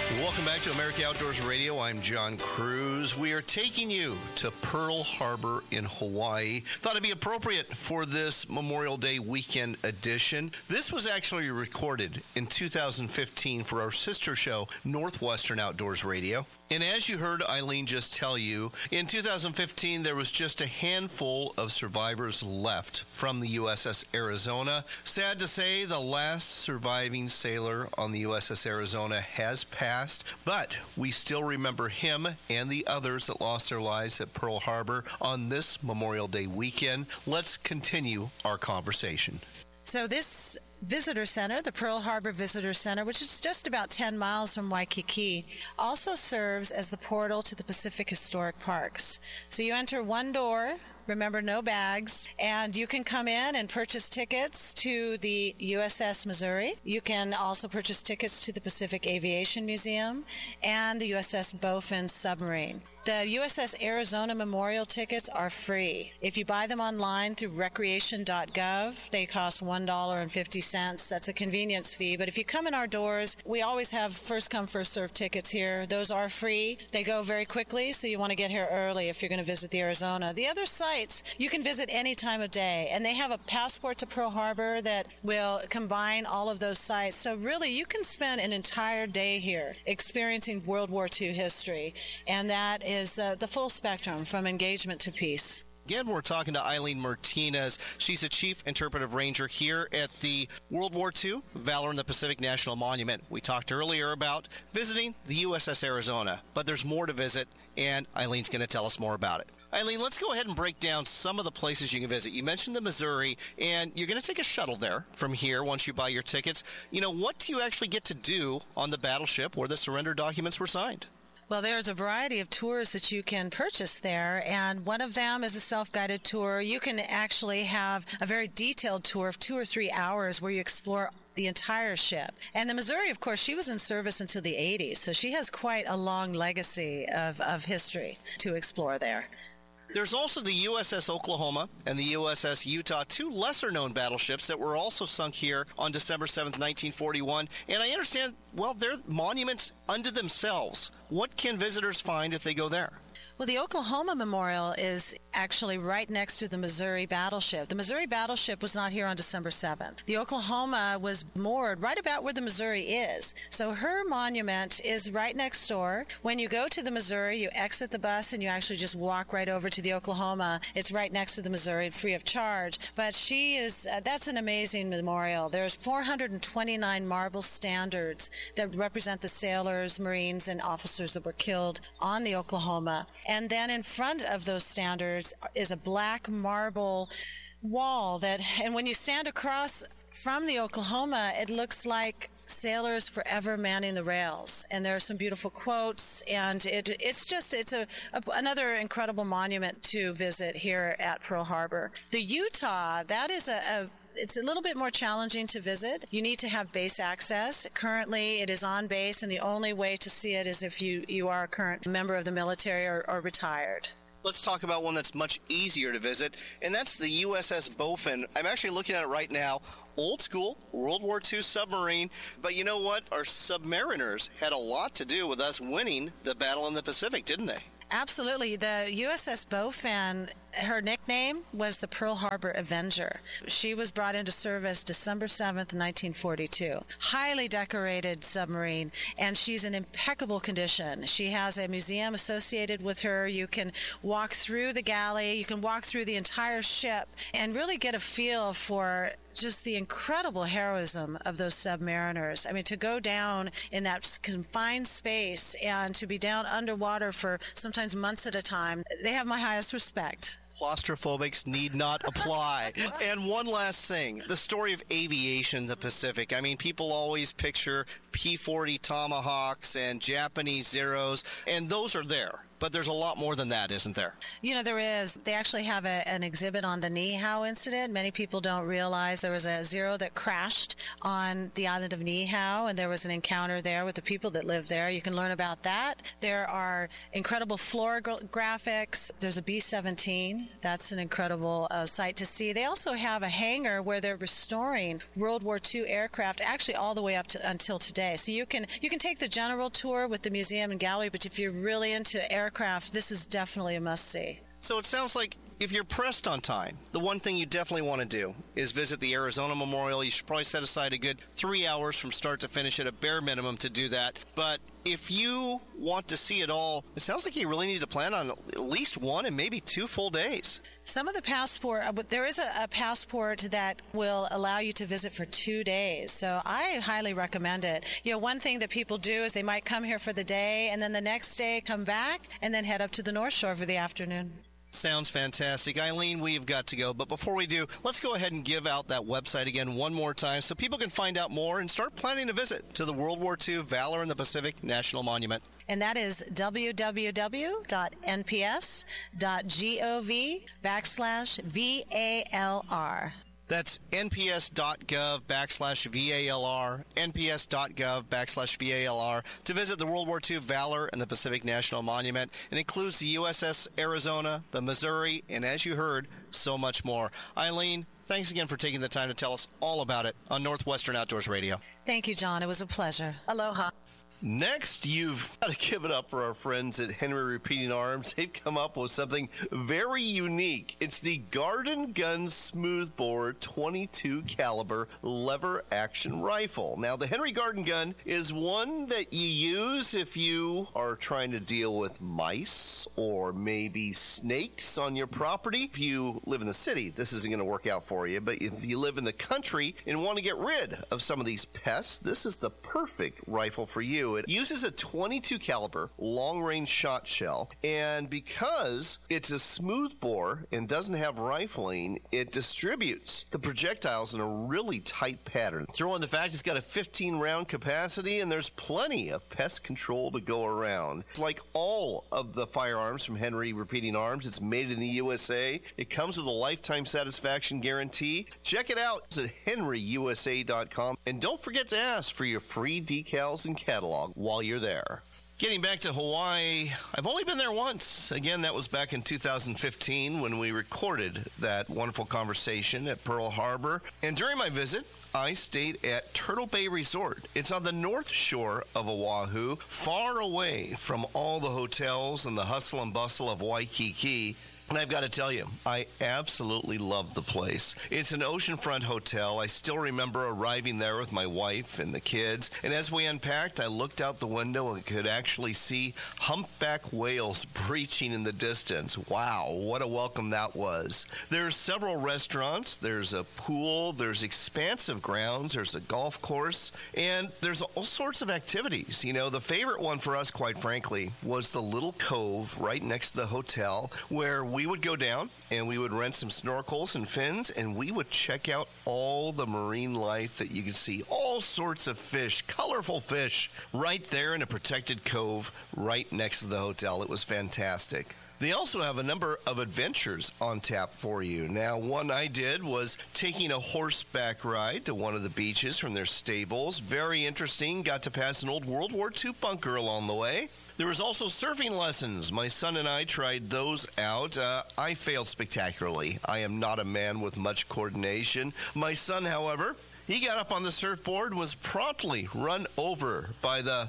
Welcome back to America Outdoors Radio. I'm John Cruz. We are taking you to Pearl Harbor in Hawaii. Thought it'd be appropriate for this Memorial Day weekend edition. This was actually recorded in 2015 for our sister show, Northwestern Outdoors Radio. And as you heard Eileen just tell you, in 2015 there was just a handful of survivors left from the USS Arizona. Sad to say, the last surviving sailor on the USS Arizona has passed, but we still remember him and the others that lost their lives at Pearl Harbor on this Memorial Day weekend. Let's continue our conversation. So this visitor center, the Pearl Harbor Visitor Center, which is just about 10 miles from Waikiki, also serves as the portal to the Pacific Historic Parks. So you enter one door, remember no bags, and you can come in and purchase tickets to the USS Missouri. You can also purchase tickets to the Pacific Aviation Museum and the USS Bowfin submarine. The USS Arizona Memorial tickets are free. If you buy them online through recreation.gov, they cost $1.50. That's a convenience fee. But if you come in our doors, we always have first come, first served tickets here. Those are free. They go very quickly, so you want to get here early if you're going to visit the Arizona. The other sites you can visit any time of day, and they have a passport to Pearl Harbor that will combine all of those sites. So really, you can spend an entire day here experiencing World War II history, and that is the full spectrum from engagement to peace. Again, we're talking to Eileen Martinez. She's the Chief Interpretive Ranger here at the World War II Valor in the Pacific National Monument. We talked earlier about visiting the USS Arizona, but there's more to visit, and Eileen's going to tell us more about it. Eileen, let's go ahead and break down some of the places you can visit. You mentioned the Missouri, and you're going to take a shuttle there from here once you buy your tickets. You know, what do you actually get to do on the battleship where the surrender documents were signed? Well, there's a variety of tours that you can purchase there, and one of them is a self-guided tour. You can actually have a very detailed tour of 2 or 3 hours where you explore the entire ship. And the Missouri, of course, she was in service until the 80s, so she has quite a long legacy of history to explore there. There's also the USS Oklahoma and the USS Utah, two lesser-known battleships that were also sunk here on December 7th, 1941. And I understand, well, they're monuments unto themselves. What can visitors find if they go there? Well, the Oklahoma Memorial is actually right next to the Missouri battleship. The Missouri battleship was not here on December 7th. The Oklahoma was moored right about where the Missouri is. So her monument is right next door. When you go to the Missouri, you exit the bus and you actually just walk right over to the Oklahoma. It's right next to the Missouri, free of charge. But she is, that's an amazing memorial. There's 429 marble standards that represent the sailors, Marines, and officers that were killed on the Oklahoma. And then in front of those standards is a black marble wall and when you stand across from the Oklahoma, it looks like sailors forever manning the rails. And there are some beautiful quotes, and it's another incredible monument to visit here at Pearl Harbor. The Utah, that is it's a little bit more challenging to visit. You need to have base access. Currently, it is on base, and the only way to see it is if you are a current member of the military or retired. Let's talk about one that's much easier to visit, and that's the USS Bowfin. I'm actually looking at it right now. Old school, World War II submarine, but you know what? Our submariners had a lot to do with us winning the battle in the Pacific, didn't they? Absolutely. The USS Bowfin, her nickname was the Pearl Harbor Avenger. She was brought into service December 7th, 1942. Highly decorated submarine, and she's in impeccable condition. She has a museum associated with her. You can walk through the galley, you can walk through the entire ship, and really get a feel for just the incredible heroism of those submariners. I mean, to go down in that confined space and to be down underwater for sometimes months at a time, they have my highest respect. Claustrophobics need not apply. And one last thing, the story of aviation in the Pacific. I mean, people always picture P-40 Tomahawks and Japanese Zeros, and those are there. but there's a lot more than that, isn't there? There is. They actually have an exhibit on the Niihau incident. Many people don't realize there was a Zero that crashed on the island of Niihau, and there was an encounter there with the people that lived there. You can learn about that. There are incredible floor graphics. There's a B-17. That's an incredible sight to see. They also have a hangar where they're restoring World War II aircraft, actually all the way up to until today. So you can take the general tour with the museum and gallery, but if you're really into aircraft, this is definitely a must-see. So it sounds like if you're pressed on time, the one thing you definitely want to do is visit the Arizona Memorial. You should probably set aside a good 3 hours from start to finish at a bare minimum to do that. But if you want to see it all, it sounds like you really need to plan on at least 1 and maybe 2 full days. Some of the passport, there is a passport that will allow you to visit for 2 days. So I highly recommend it. One thing that people do is they might come here for the day and then the next day come back and then head up to the North Shore for the afternoon. Sounds fantastic. Eileen, we've got to go. But before we do, let's go ahead and give out that website again one more time so people can find out more and start planning a visit to the World War II Valor in the Pacific National Monument. And that is www.nps.gov/VALR. That's nps.gov/VALR, nps.gov/VALR, to visit the World War II Valor and the Pacific National Monument. It includes the USS Arizona, the Missouri, and as you heard, so much more. Eileen, thanks again for taking the time to tell us all about it on Northwestern Outdoors Radio. Thank you, John. It was a pleasure. Aloha. Next, you've got to give it up for our friends at Henry Repeating Arms. They've come up with something very unique. It's the Garden Gun Smoothbore 22 caliber lever action rifle. Now, the Henry Garden Gun is one that you use if you are trying to deal with mice or maybe snakes on your property. If you live in the city, this isn't going to work out for you. But if you live in the country and want to get rid of some of these pests, this is the perfect rifle for you. It uses a 22 caliber long-range shot shell, and because it's a smooth bore and doesn't have rifling, it distributes the projectiles in a really tight pattern. Throw in the fact it's got a 15-round capacity, and there's plenty of pest control to go around. Like all of the firearms from Henry Repeating Arms, it's made in the USA. It comes with a lifetime satisfaction guarantee. Check it out. It's at henryusa.com, and don't forget to ask for your free decals and catalog while you're there. Getting back to Hawaii, I've only been there once. Again, that was back in 2015 when we recorded that wonderful conversation at Pearl Harbor. And during my visit, I stayed at Turtle Bay Resort. It's on the north shore of Oahu, far away from all the hotels and the hustle and bustle of Waikiki. And I've got to tell you, I absolutely love the place. It's an oceanfront hotel. I still remember arriving there with my wife and the kids. And as we unpacked, I looked out the window and could actually see humpback whales breaching in the distance. Wow, what a welcome that was. There's several restaurants. There's a pool. There's expansive grounds. There's a golf course. And there's all sorts of activities. The favorite one for us, quite frankly, was the little cove right next to the hotel where we would go down and we would rent some snorkels and fins, and we would check out all the marine life that you could see. All sorts of fish, colorful fish, right there in a protected cove right next to the hotel. It was fantastic. They also have a number of adventures on tap for you. Now, one I did was taking a horseback ride to one of the beaches from their stables. Very interesting. Got to pass an old World War II bunker along the way. There was also surfing lessons. My son and I tried those out. I failed spectacularly. I am not a man with much coordination. My son, however, he got up on the surfboard and was promptly run over by the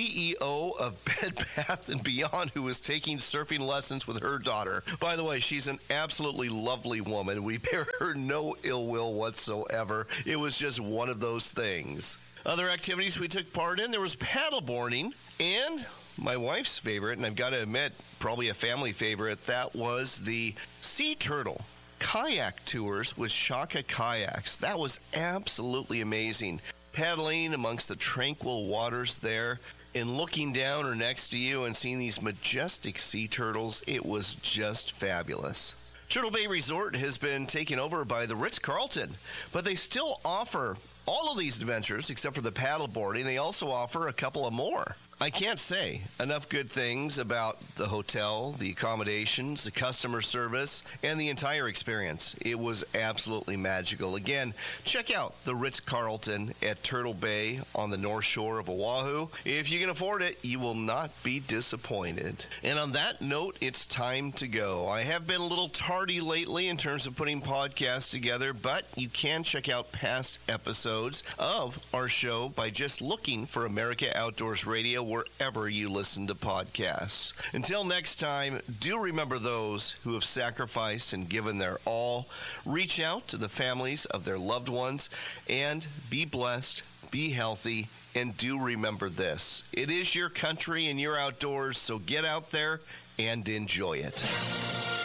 CEO of Bed Bath & Beyond, who was taking surfing lessons with her daughter. By the way, she's an absolutely lovely woman. We bear her no ill will whatsoever. It was just one of those things. Other activities we took part in, there was paddleboarding, and my wife's favorite, and I've got to admit, probably a family favorite, that was the sea turtle kayak tours with Shaka Kayaks. That was absolutely amazing. Paddling amongst the tranquil waters there and looking down or next to you and seeing these majestic sea turtles, it was just fabulous. Turtle Bay Resort has been taken over by the Ritz-Carlton, but they still offer all of these adventures, except for the paddleboarding, they also offer a couple of more. I can't say enough good things about the hotel, the accommodations, the customer service, and the entire experience. It was absolutely magical. Again, check out the Ritz-Carlton at Turtle Bay on the north shore of Oahu. If you can afford it, you will not be disappointed. And on that note, it's time to go. I have been a little tardy lately in terms of putting podcasts together, but you can check out past episodes of our show by just looking for America Outdoors Radio wherever you listen to podcasts. Until next time, do remember those who have sacrificed and given their all. Reach out to the families of their loved ones and be blessed, be healthy, and do remember this. It is your country and your outdoors, so get out there and enjoy it.